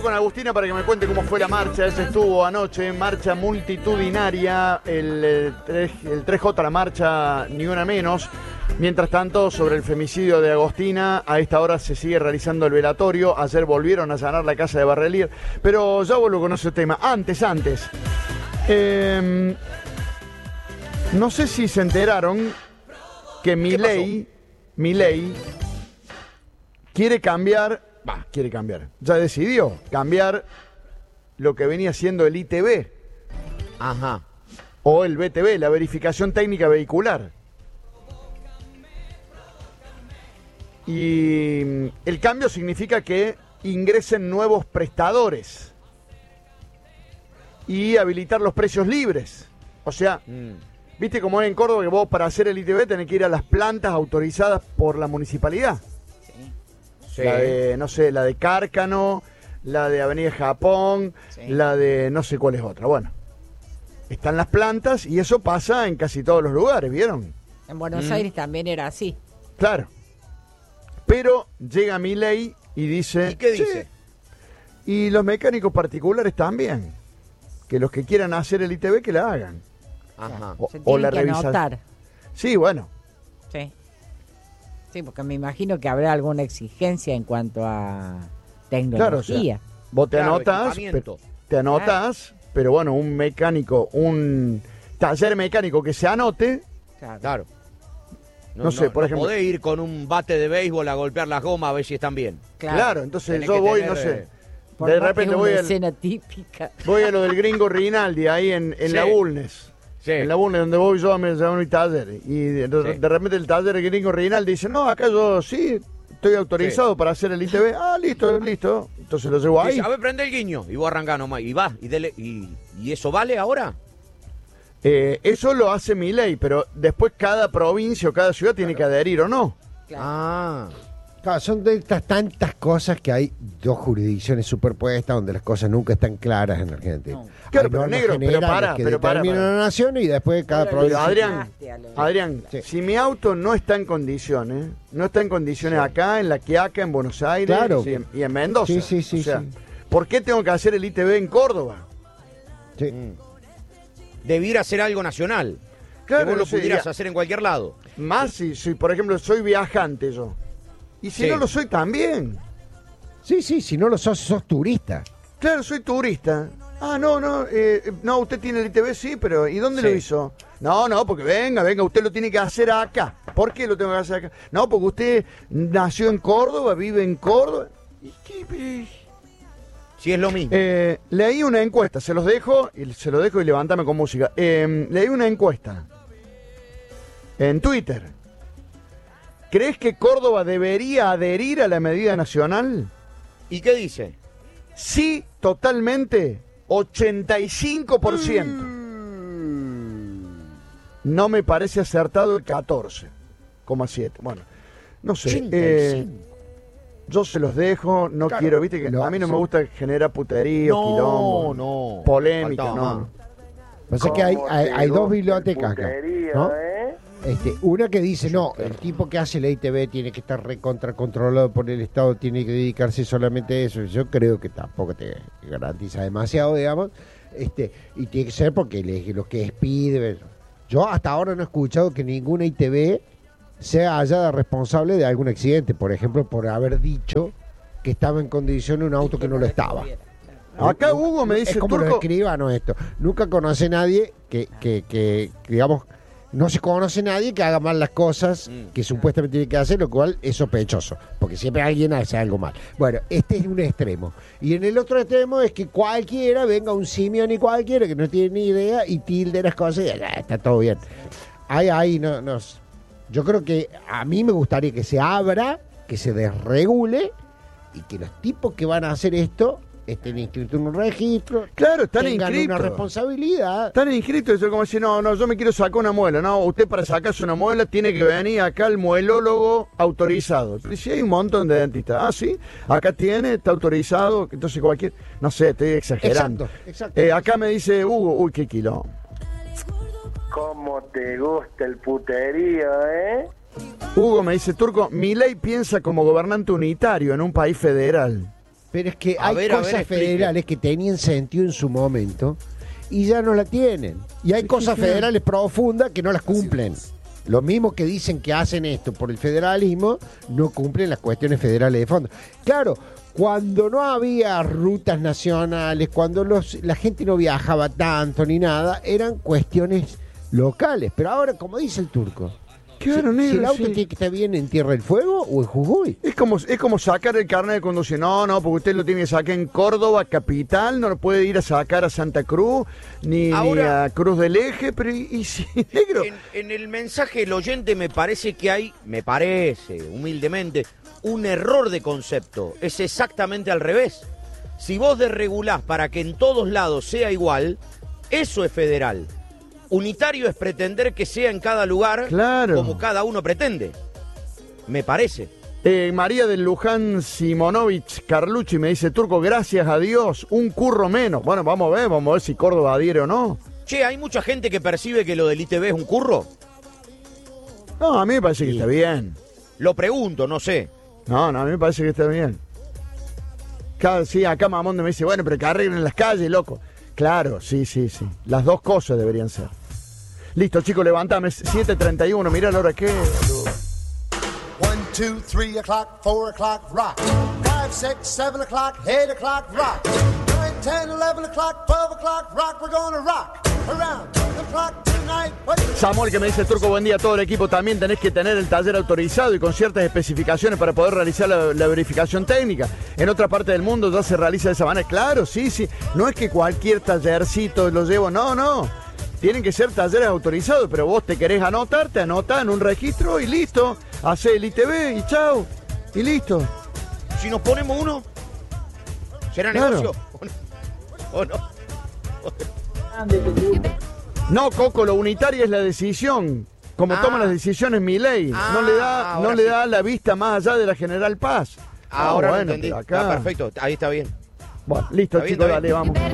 vuelvo con Agustina para que me cuente cómo fue la marcha. Ese estuvo anoche, marcha multitudinaria, el 3J, la marcha Ni Una Menos. Mientras tanto, sobre el femicidio de Agostina, a esta hora se sigue realizando el velatorio. Ayer volvieron a allanar la casa de Barrelier, pero ya vuelvo con ese tema. Antes. No sé si se enteraron que Milei quiere cambiar, ya decidió cambiar lo que venía siendo el ITV. Ajá. O el BTV, la verificación técnica vehicular. Y el cambio significa que ingresen nuevos prestadores y habilitar los precios libres. O sea, viste como es en Córdoba que vos para hacer el ITV tenés que ir a las plantas autorizadas por la municipalidad. Sí. La de, no sé, la de Cárcano, la de Avenida Japón, la de no sé cuál es otra. Bueno, están las plantas y eso pasa en casi todos los lugares, ¿vieron? En Buenos Aires también era así. Claro. Pero llega Milei y dice... ¿Y qué dice? Y los mecánicos particulares también. Que los que quieran hacer el ITV que la hagan. Ajá. Se O tienen la que revisación. anotar. Sí, bueno. Sí. Sí, porque me imagino que habrá alguna exigencia en cuanto a tecnología. Claro, o sea, vos te Claro, anotas, equipamiento. pero bueno, un mecánico, un taller mecánico que se anote, Claro. No sé, por ejemplo- podés ir con un bate de béisbol a golpear las gomas a ver si están bien. claro, entonces Tenés yo que voy, tener, no sé, Por de más que repente es voy una al... escena típica. Voy a lo del gringo Rinaldi, ahí en Sí. la Bulnes. Sí. En la Bulnes, donde voy yo a mi taller. Y de repente el taller del gringo Rinaldi dice, no, acá yo sí estoy autorizado para hacer el ITV. Ah, listo. Entonces lo llevo ahí. Dice, a ver, prende el guiño. Y vos arrancás nomás. Y vas. ¿Y eso vale ahora? Eso lo hace Milei, pero después cada provincia o cada ciudad tiene que adherir o no. Claro. Ah. Claro, son de estas tantas cosas que hay dos jurisdicciones superpuestas donde las cosas nunca están claras en Argentina. No. Claro, Hay pero normas negro, pero generales para, que pero para. determinan la nación y después cada Ahora provincia. Pero Adrián, Sí. si mi auto no está en condiciones, acá, en La Quiaca, en Buenos Aires Claro. y en Mendoza. Sí, O sea, sí. ¿por qué tengo que hacer el ITV en Córdoba? Sí. Debiera ser algo nacional. Claro, que vos lo no sé, pudieras ya. hacer en cualquier lado. Más si, por ejemplo, soy viajante yo. Y si Sí. no lo soy también. Sí, si no lo sos turista. Claro, soy turista. Ah, no, usted tiene el ITV, sí, pero ¿y dónde Sí. lo hizo? No, porque venga, usted lo tiene que hacer acá. ¿Por qué lo tengo que hacer acá? No, porque usted nació en Córdoba, vive en Córdoba. ¿Y qué? Si es lo mismo. Leí una encuesta, se los dejo y levántame con música. Leí una encuesta en Twitter. ¿Crees que Córdoba debería adherir a la medida nacional? ¿Y qué dice? Sí, totalmente, 85%. No me parece acertado el 14,7%. Bueno, no sé. 85. Yo se los dejo, no Claro, quiero, viste que lo- a mí no me sí. gusta generar puterío, quilombo, no. polémica, Faltaba no. más. Pasa que hay dos bibliotecas acá, ¿no? Una que dice, no, el tipo que hace la ITV tiene que estar recontra controlado por el Estado, tiene que dedicarse solamente a eso. Yo creo que tampoco te garantiza demasiado, digamos, y tiene que ser porque lo que es PIDE. Yo hasta ahora no he escuchado que ninguna ITV sea hallada responsable de algún accidente, por ejemplo, por haber dicho que estaba en condición un auto que no lo estaba. Acá Hugo me dice, es como los Turco, escribanos esto. Nunca conoce nadie que digamos, no se conoce nadie que haga mal las cosas que supuestamente tiene que hacer, lo cual es sospechoso, porque siempre alguien hace algo mal. Bueno, este es un extremo. Y en el otro extremo es que cualquiera, venga un Simeone cualquiera que no tiene ni idea y tilde las cosas y está todo bien. Yo creo que a mí me gustaría que se abra, que se desregule y que los tipos que van a hacer esto estén inscritos en un registro. claro, están tengan inscritos. una responsabilidad. Están inscritos, eso es como decir, no, yo me quiero sacar una muela. No, usted para sacarse una muela tiene que venir acá el muelólogo autorizado. Y si hay un montón de dentistas. Ah, sí, acá tiene, está autorizado. Entonces cualquier, no sé, estoy exagerando. Exacto. Acá me dice Hugo, uy, qué quilombo. ¿Cómo te gusta el puterío, Hugo me dice, Turco, Milei piensa como gobernante unitario en un país federal. Pero es que hay cosas federales que tenían sentido en su momento y ya no la tienen. Y hay cosas federales profundas que no las cumplen. Los mismos que dicen que hacen esto por el federalismo no cumplen las cuestiones federales de fondo. Claro, cuando no había rutas nacionales, cuando la gente no viajaba tanto ni nada, eran cuestiones locales. Pero ahora, como dice el Turco, claro, si el auto tiene que estar bien en Tierra del Fuego o en Jujuy. Es como sacar el carnet de conducir. No, porque usted lo tiene que sacar en Córdoba, capital, no lo puede ir a sacar a Santa Cruz, ni a Cruz del Eje, pero y si, negro. En el mensaje del oyente me parece, humildemente, un error de concepto. Es exactamente al revés. Si vos desregulás para que en todos lados sea igual, eso es federal. Unitario es pretender que sea en cada lugar como cada uno pretende. Me parece. María del Luján Simonovich Carlucci me dice, Turco, gracias a Dios, un curro menos. Bueno, vamos a ver si Córdoba adhiere o no. Che, ¿hay mucha gente que percibe que lo del ITV es un curro? No, a mí me parece que está bien. Lo pregunto, no sé. No, a mí me parece que está bien. Sí, acá Mamonde me dice, bueno, pero que arreglen las calles, loco. Claro, sí. Las dos cosas deberían ser. Listo, chicos, levantame. 7:31, mirá la hora que... 1, 2, 3 o'clock, 4 o'clock, rock. 5, 6, 7 o'clock, 8 o'clock, rock. 9, 10, 11 o'clock, 12 o'clock, rock. We're gonna rock around the clock tonight. Samuel, que me dice, Turco, buen día a todo el equipo. También tenés que tener el taller autorizado y con ciertas especificaciones para poder realizar la verificación técnica. En otra parte del mundo ya se realiza de esa manera. Claro, sí. No es que cualquier tallercito lo llevo, no. Tienen que ser talleres autorizados, pero vos te querés anotar, te anotás en un registro y listo. Hacé el ITV y chao. Y listo. Si nos ponemos uno, ¿será negocio? ¿O no? No, Coco, lo unitario es la decisión. Como toma las decisiones Milei. No le da la vista más allá de la General Paz. Ahora lo entendí. Acá... perfecto, ahí está bien. Bueno, listo, chicos, dale, vamos.